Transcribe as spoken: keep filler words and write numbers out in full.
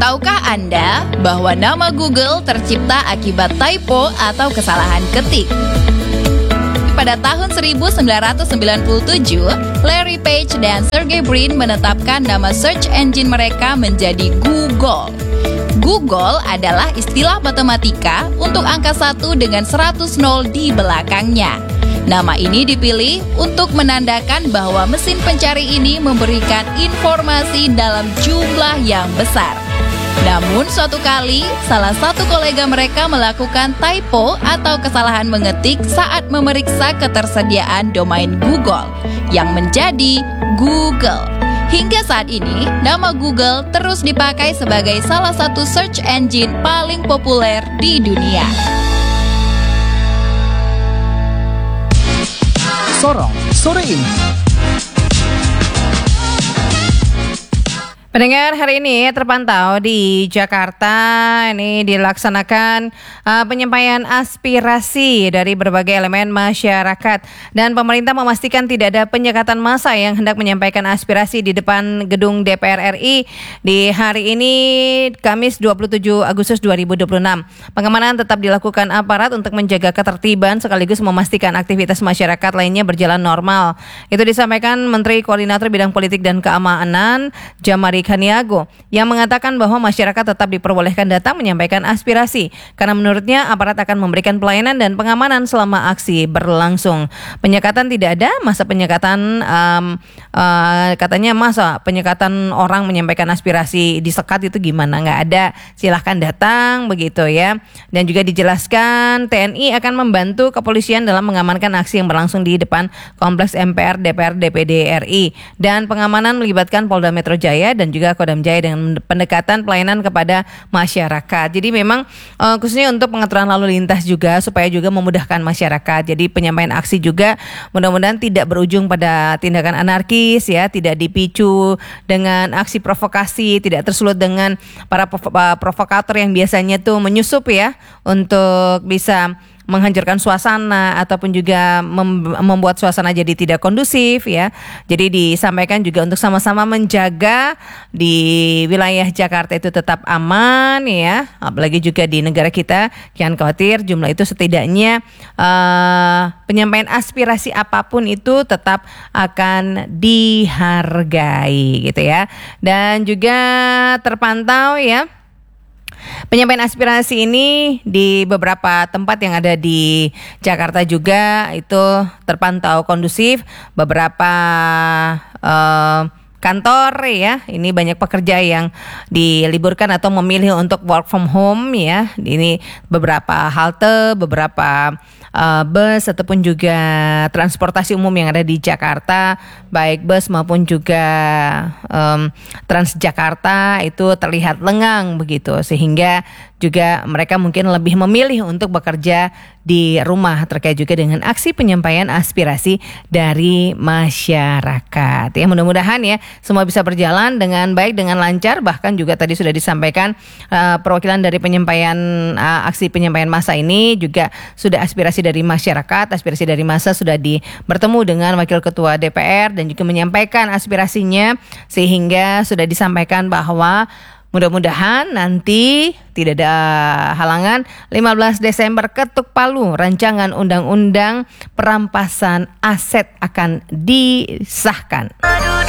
Tahukah Anda bahwa nama Google tercipta akibat typo atau kesalahan ketik? Pada tahun seribu sembilan ratus sembilan puluh tujuh, Larry Page dan Sergey Brin menetapkan nama search engine mereka menjadi Google. Google adalah istilah matematika untuk angka satu dengan seratus nol di belakangnya. Nama ini dipilih untuk menandakan bahwa mesin pencari ini memberikan informasi dalam jumlah yang besar. Namun suatu kali, salah satu kolega mereka melakukan typo atau kesalahan mengetik saat memeriksa ketersediaan domain Google, yang menjadi Google. Hingga saat ini, nama Google terus dipakai sebagai salah satu search engine paling populer di dunia. Sorong sore ini. Pendengar, hari ini terpantau di Jakarta ini dilaksanakan uh, penyampaian aspirasi dari berbagai elemen masyarakat, dan pemerintah memastikan tidak ada penyekatan massa yang hendak menyampaikan aspirasi di depan gedung D P R R I di hari ini Kamis dua puluh tujuh Agustus dua ribu dua puluh enam. Pengamanan tetap dilakukan aparat untuk menjaga ketertiban sekaligus memastikan aktivitas masyarakat lainnya berjalan normal. Itu disampaikan Menteri Koordinator Bidang Politik dan Keamanan Jamari Kaniago, yang mengatakan bahwa masyarakat tetap diperbolehkan datang menyampaikan aspirasi karena menurutnya aparat akan memberikan pelayanan dan pengamanan selama aksi berlangsung. Penyekatan tidak ada, masa penyekatan um, uh, katanya masa penyekatan orang menyampaikan aspirasi disekat itu gimana? Nggak ada, silahkan datang begitu ya. Dan juga dijelaskan T N I akan membantu kepolisian dalam mengamankan aksi yang berlangsung di depan Kompleks M P R D P R D P D R I, dan pengamanan melibatkan Polda Metro Jaya dan juga Kodam Jaya dengan pendekatan pelayanan kepada masyarakat. Jadi memang uh, khususnya untuk pengaturan lalu lintas juga supaya juga memudahkan masyarakat. Jadi penyampaian aksi juga mudah-mudahan tidak berujung pada tindakan anarkis ya, tidak dipicu dengan aksi provokasi, tidak tersulut dengan para provokator yang biasanya tuh menyusup ya untuk bisa menghancurkan suasana ataupun juga mem- membuat suasana jadi tidak kondusif ya. Jadi disampaikan juga untuk sama-sama menjaga di wilayah Jakarta itu tetap aman ya. Apalagi juga di negara kita, jangan khawatir, jumlah itu setidaknya uh, penyampaian aspirasi apapun itu tetap akan dihargai gitu ya. Dan juga terpantau ya penyampaian aspirasi ini di beberapa tempat yang ada di Jakarta juga itu terpantau kondusif. Beberapa uh, kantor ya, ini banyak pekerja yang diliburkan atau memilih untuk work from home ya. Ini beberapa halte, beberapa uh, bus ataupun juga transportasi umum yang ada di Jakarta, baik bus maupun juga um, Transjakarta itu terlihat lengang begitu, sehingga juga mereka mungkin lebih memilih untuk bekerja di rumah terkait juga dengan aksi penyampaian aspirasi dari masyarakat. Ya, mudah-mudahan ya semua bisa berjalan dengan baik, dengan lancar. Bahkan juga tadi sudah disampaikan uh, perwakilan dari penyampaian uh, aksi penyampaian massa ini juga sudah aspirasi dari masyarakat, aspirasi dari massa sudah di bertemu dengan Wakil Ketua D P R dan juga menyampaikan aspirasinya, sehingga sudah disampaikan bahwa mudah-mudahan nanti tidak ada halangan lima belas Desember ketuk palu rancangan undang-undang perampasan aset akan disahkan.